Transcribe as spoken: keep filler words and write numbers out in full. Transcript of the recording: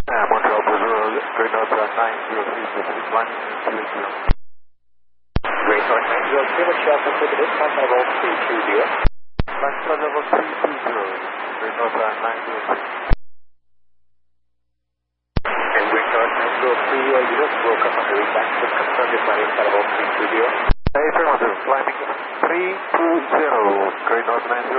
Uh, Montreal Brazil, Great North nine zero three six one two zero. Great North nine zero three, Michelle Pacific, contact level three two zero. Contact level three two zero, Great North nine zero three. And Great North nine zero three, uh, you just broke up on the reach back, just confirm your flight inside level three two zero. Hey, Fairmont, climbing three two zero, Great North nine zero.